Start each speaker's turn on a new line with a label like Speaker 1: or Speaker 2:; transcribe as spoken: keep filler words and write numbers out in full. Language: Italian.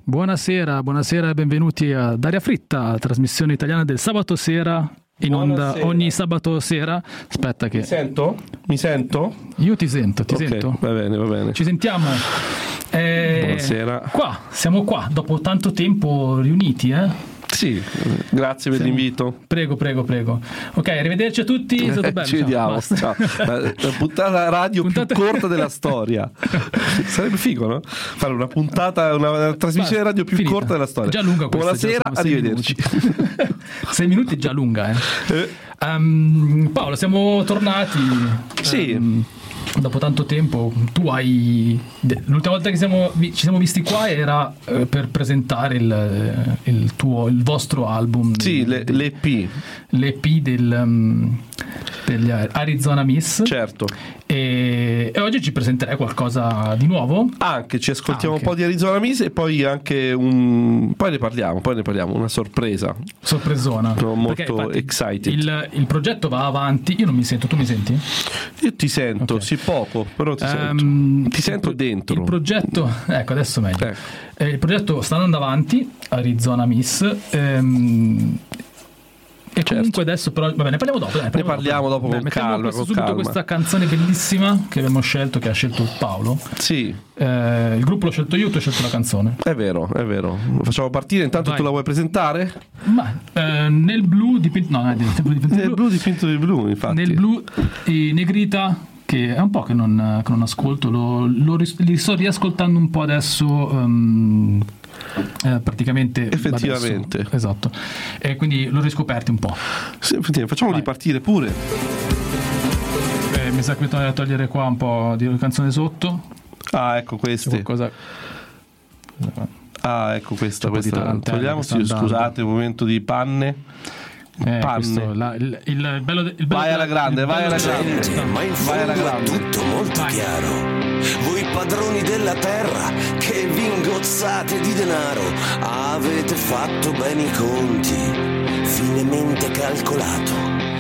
Speaker 1: Buonasera, buonasera e benvenuti ad Aria Fritta, la trasmissione italiana del sabato sera, in
Speaker 2: Buonasera.
Speaker 1: onda ogni sabato sera. Aspetta che...
Speaker 2: Mi sento? Mi sento?
Speaker 1: Io ti sento, ti
Speaker 2: Ok,
Speaker 1: sento.
Speaker 2: va bene, va bene.
Speaker 1: Ci sentiamo. Eh,
Speaker 2: Buonasera.
Speaker 1: Qua, siamo qua, dopo tanto tempo riuniti, eh?
Speaker 2: Sì, grazie per
Speaker 1: Sì.
Speaker 2: l'invito.
Speaker 1: Prego, prego, prego. Ok, arrivederci a tutti, è stato bello.
Speaker 2: Ci
Speaker 1: ciao,
Speaker 2: vediamo.
Speaker 1: basta.
Speaker 2: Ciao. La, la puntata radio
Speaker 1: Puntata-
Speaker 2: più corta della storia. Sarebbe figo, no? Fare una puntata, una, una trasmissione
Speaker 1: Basta,
Speaker 2: radio più
Speaker 1: finita.
Speaker 2: corta della storia.
Speaker 1: È già lunga questa,
Speaker 2: Buonasera,
Speaker 1: già sono sei
Speaker 2: arrivederci.
Speaker 1: minuti. Sei minuti è già lunga, eh.
Speaker 2: Eh,
Speaker 1: Um, Paolo, siamo tornati.
Speaker 2: Sì.
Speaker 1: ehm, dopo tanto tempo. Tu hai. L'ultima volta che siamo, vi- ci siamo visti qua era eh, per presentare il, il tuo, il vostro album.
Speaker 2: sì,
Speaker 1: del-
Speaker 2: le, l'E P,
Speaker 1: l'E P del, um, degli Arizona Miss.
Speaker 2: certo.
Speaker 1: E, e oggi ci presenterai qualcosa di nuovo.
Speaker 2: Anche ci ascoltiamo
Speaker 1: Anche.
Speaker 2: un po' di Arizona Miss e poi anche un. Poi ne parliamo, poi ne parliamo, una sorpresa.
Speaker 1: Sorpresona.
Speaker 2: Sono molto
Speaker 1: Perché, infatti,
Speaker 2: excited.
Speaker 1: Il, il progetto va avanti. Io non mi sento, tu mi senti?
Speaker 2: Io ti sento,
Speaker 1: Ok.
Speaker 2: sì, poco, però ti
Speaker 1: Ehm,
Speaker 2: sento. Ti
Speaker 1: il
Speaker 2: sento
Speaker 1: pro-
Speaker 2: dentro.
Speaker 1: Il progetto, ecco, adesso meglio.
Speaker 2: Ecco.
Speaker 1: Eh, il progetto sta andando avanti, Arizona Miss. ehm, e comunque adesso però, vabbè, ne parliamo dopo. Dai,
Speaker 2: Ne parliamo dopo con
Speaker 1: mettiamo
Speaker 2: calma,
Speaker 1: questo-
Speaker 2: con
Speaker 1: subito
Speaker 2: calma.
Speaker 1: questa canzone bellissima che abbiamo scelto, che ha scelto Paolo.
Speaker 2: Sì,
Speaker 1: Eh, il gruppo l'ho scelto io, tu hai scelto la canzone.
Speaker 2: è vero, è vero. Facciamo partire, intanto
Speaker 1: Vai.
Speaker 2: tu la vuoi presentare?
Speaker 1: Ma eh, nel blu dipinto, no, no, nel blu dipinto di
Speaker 2: Nel blu dipinto di blu, infatti.
Speaker 1: Nel blu e Negrita, che è un po' che non, che non ascolto, lo, lo ris- li sto riascoltando un po' adesso. um, eh, praticamente
Speaker 2: Effettivamente.
Speaker 1: adesso. Esatto, e quindi l'ho riscoperti un po'.
Speaker 2: Sì, effettivamente, facciamoli
Speaker 1: Vai.
Speaker 2: partire pure.
Speaker 1: Eh, mi sa che bisogna togliere qua un po' di canzone sotto.
Speaker 2: Ah, ecco
Speaker 1: C'è
Speaker 2: queste.
Speaker 1: qualcosa.
Speaker 2: Ah, ecco questa.
Speaker 1: C'è un po' di
Speaker 2: questa.
Speaker 1: tarantella
Speaker 2: Togliamo,
Speaker 1: che sta
Speaker 2: sì,
Speaker 1: andando.
Speaker 2: scusate, un momento di panne.
Speaker 1: Eh,
Speaker 2: Panne.
Speaker 1: questo, la- il, il, il bello, de- il bello
Speaker 2: Vai alla
Speaker 1: il
Speaker 2: grande, vai
Speaker 1: bello
Speaker 2: alla
Speaker 1: della-
Speaker 2: grande.
Speaker 3: Ma in
Speaker 2: Vai alla
Speaker 3: fondo è
Speaker 2: grande.
Speaker 3: tutto molto
Speaker 1: Vai.
Speaker 3: chiaro. Voi padroni della terra che vi ingozzate di denaro, avete fatto bene i conti, finemente calcolato.